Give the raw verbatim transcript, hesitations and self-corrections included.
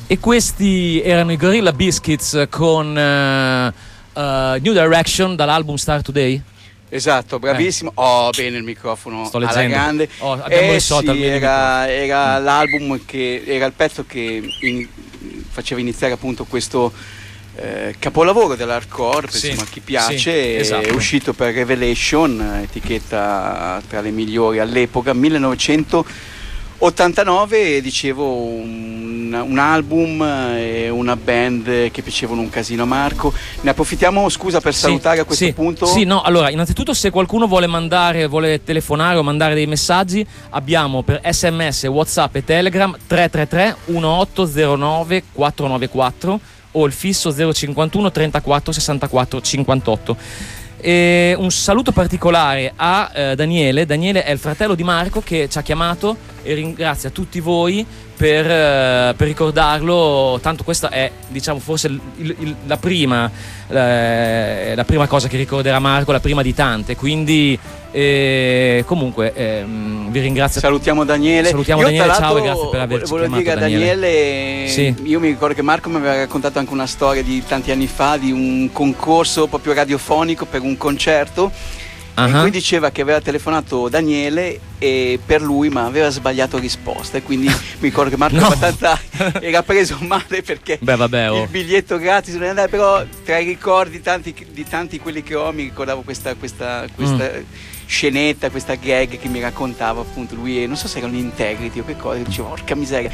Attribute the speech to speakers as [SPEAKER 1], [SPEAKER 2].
[SPEAKER 1] E questi erano i Gorilla Biscuits con uh, uh, New Direction dall'album Start Today.
[SPEAKER 2] Esatto, bravissimo. Eh. Oh, bene il microfono.
[SPEAKER 1] Sto leggendo.
[SPEAKER 2] Alla grande.
[SPEAKER 1] Oh, abbiamo
[SPEAKER 2] eh,
[SPEAKER 1] risolto
[SPEAKER 2] sì, era, era mm. l'album che era il pezzo che in, faceva iniziare appunto questo eh, capolavoro dell'hardcore,
[SPEAKER 1] sì,
[SPEAKER 2] insomma, a chi piace.
[SPEAKER 1] sì, esatto.
[SPEAKER 2] È uscito per Revelation, etichetta tra le migliori all'epoca, millenovecentottantanove, dicevo, un, un album e una band che piacevano un casino a Marco. Ne approfittiamo, scusa, per salutare sì, a questo
[SPEAKER 1] sì,
[SPEAKER 2] punto.
[SPEAKER 1] Sì, no, allora, innanzitutto se qualcuno vuole mandare, vuole telefonare o mandare dei messaggi, abbiamo per sms, WhatsApp e Telegram tre tre tre uno otto zero nove quattro nove quattro o il fisso zero cinquantuno trentaquattro sessantaquattro cinquantotto. E un saluto particolare a eh, Daniele. Daniele è il fratello di Marco che ci ha chiamato e ringrazia tutti voi per, eh, per ricordarlo. Tanto questa è, diciamo, forse il, il, la prima eh, la prima cosa che ricorderà Marco, la prima di tante. Quindi eh, comunque eh, vi ringrazio.
[SPEAKER 2] Salutiamo Daniele.
[SPEAKER 1] Salutiamo
[SPEAKER 2] io,
[SPEAKER 1] Daniele, ciao e grazie per averci
[SPEAKER 2] volevo
[SPEAKER 1] chiamato.
[SPEAKER 2] Dire a Daniele, Daniele
[SPEAKER 1] sì.
[SPEAKER 2] Io mi ricordo che Marco mi aveva raccontato anche una storia di tanti anni fa di un concorso proprio radiofonico per un concerto. Uh-huh. In cui diceva che aveva telefonato Daniele e per lui ma aveva sbagliato risposta, e quindi mi ricordo che Marco no. abbastanza era preso male perché
[SPEAKER 1] Beh, vabbè, oh.
[SPEAKER 2] il biglietto gratis non andava, però tra i ricordi tanti, di tanti quelli che ho mi ricordavo questa, questa, questa mm. scenetta, questa gag che mi raccontava appunto lui, e non so se era un Integrity o che cosa, dicevo porca miseria,